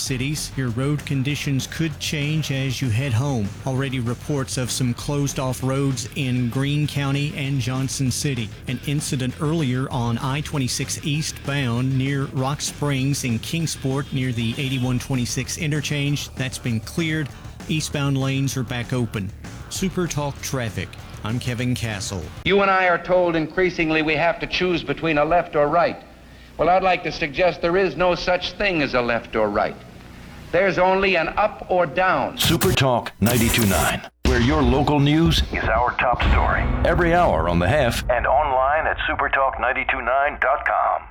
cities, your road conditions could change as you head home. Already reports of some closed-off roads in Greene County and Johnson City. An incident earlier on I-26 eastbound near Rock Springs in Kingsport near the 8126 interchange. That's been cleared. Eastbound lanes are back open. Super Talk Traffic. I'm Kevin Castle. You and I are told increasingly we have to choose between a left or right. Well, I'd like to suggest there is no such thing as a left or right. There's only an up or down. Super Talk 92.9, where your local news is our top story. Every hour on the Half and online at supertalk929.com.